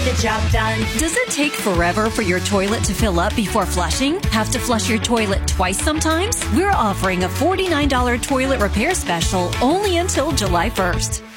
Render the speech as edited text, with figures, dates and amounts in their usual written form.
the job done. Does it take forever for your toilet to fill up before flushing? Have to flush your toilet twice sometimes? We're offering a $49 toilet repair special only until July 1st.